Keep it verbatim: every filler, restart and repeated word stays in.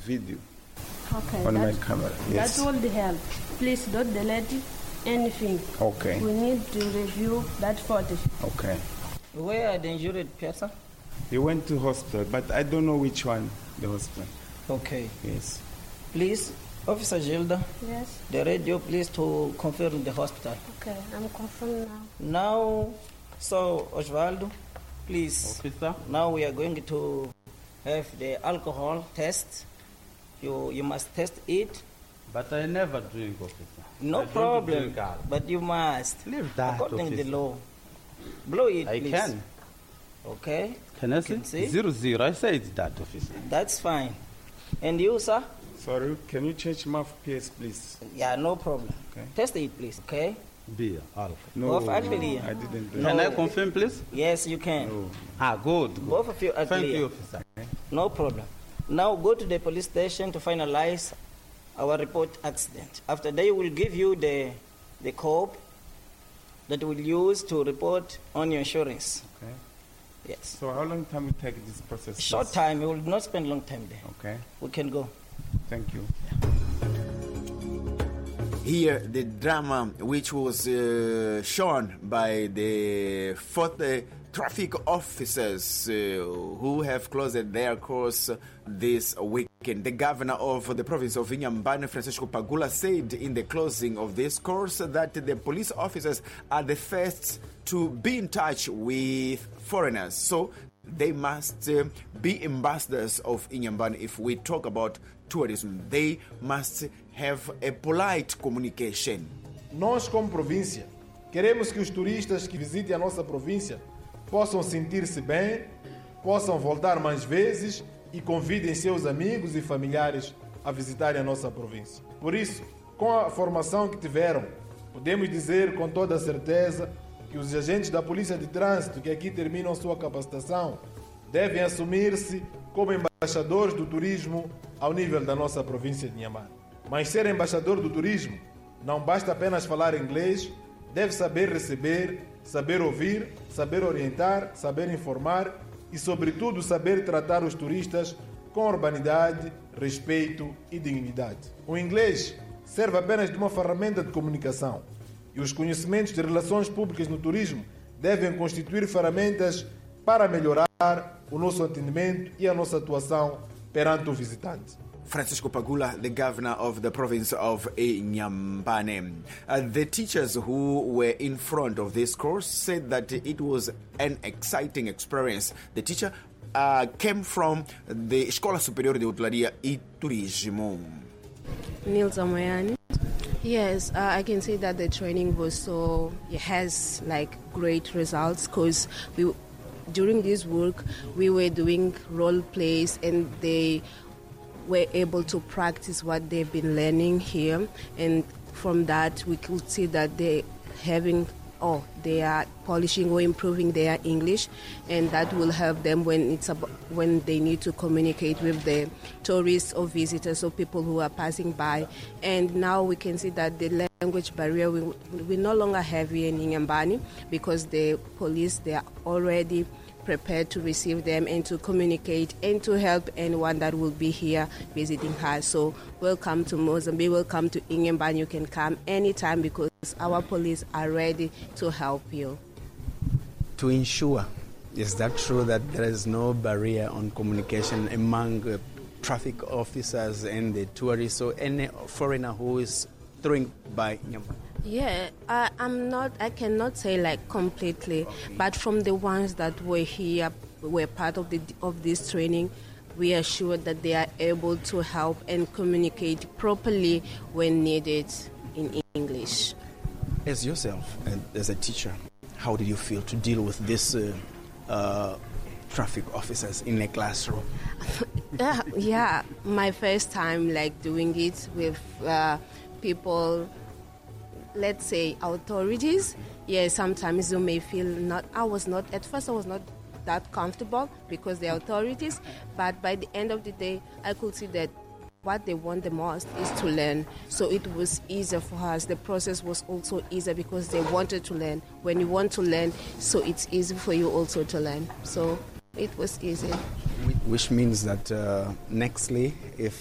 video Okay, on that, my camera. Yes. That will help. Please don't delete anything. Okay. We need to review that footage. Okay. Where are the injured person? He went to hospital, but I don't know which one, the hospital. Okay. Yes. Please, Officer Gilda. Yes. The radio, please, to confirm the hospital. Okay, I'm confirmed now. Now, so Osvaldo, please. Officer. Now we are going to have the alcohol test. You you must test it. But I never drink, officer. No I problem. Don't drink alcohol. But you must. Leave that, according to the officer. law. Blow it, I please. can. Okay. Can I Can see? see? Zero zero. I said that, officer. That's fine. And you, sir? Sorry, can you change mouthpiece, please? Yeah, no problem. Okay. Test it, please. Okay. Beer, alcohol. No, Both are clear. I didn't do No. Can I confirm, please? Yes, you can. No. Ah, good. good. Both of you are Thank clear. you, officer. No problem. Now go to the police station to finalize our report accident. After they will give you the the code that we'll use to report on your insurance. Okay. Yes. So how long time will take this process? Short please? time. We will not spend long time there. Okay. We can go. Thank you. Here, the drama which was uh, shown by the fourth uh, traffic officers uh, who have closed their course this weekend. The governor of the province of Inhambane, Francisco Pagula, said in the closing of this course that the police officers are the first to be in touch with foreigners. So they must uh, be ambassadors of Inhambane. If we talk about tourism, they must have a polite communication. Nós, como província, queremos que os turistas que visitem a nossa província possam sentir-se bem, possam voltar mais vezes e convidem seus amigos e familiares a visitarem a nossa província. Por isso, com a formação que tiveram, podemos dizer com toda a certeza que os agentes da Polícia de Trânsito que aqui terminam sua capacitação devem assumir-se como embaixadores do turismo ao nível da nossa província de Inhambane. Mas ser embaixador do turismo não basta apenas falar inglês, deve saber receber, saber ouvir, saber orientar, saber informar e, sobretudo, saber tratar os turistas com urbanidade, respeito e dignidade. O inglês serve apenas de uma ferramenta de comunicação e os conhecimentos de relações públicas no turismo devem constituir ferramentas para melhorar o nosso atendimento e a nossa atuação perante o visitante. Francisco Pagula, the governor of the province of Inhambane. Uh, the teachers who were in front of this course said that it was an exciting experience. The teacher uh, came from the Escola Superior de Hotelaria e Turismo. Nilza Moyani. Yes, uh, I can say that the training was so, it has like great results because we, during this work we were doing role plays and they were able to practice what they've been learning here, and from that we could see that they having oh they are polishing or improving their English, and that will help them when it's about, when they need to communicate with the tourists or visitors or people who are passing by. And now we can see that the language barrier we we no longer have here in Inhambane because the police, they are already prepared to receive them and to communicate and to help anyone that will be here visiting her. So welcome to Mozambique, welcome to Inhambane. You can come anytime because our police are ready to help you. To ensure, is that true that there is no barrier on communication among uh, traffic officers and the tourists or any foreigner who is touring by Inhambane? Yeah, I, I'm not, I cannot say like completely, but from the ones that were here, were part of the of this training, we are sure that they are able to help and communicate properly when needed in English. As yourself, and as a teacher, how did you feel to deal with this uh, uh, traffic officers in a classroom? yeah, yeah, my first time like doing it with uh, people, let's say authorities. Yeah, sometimes you may feel not, I was not, at first I was not that comfortable because the authorities, but by the end of the day, I could see that what they want the most is to learn. So it was easier for us. The process was also easier because they wanted to learn. When you want to learn, so it's easy for you also to learn. So it was easy. Which means that uh, nextly, if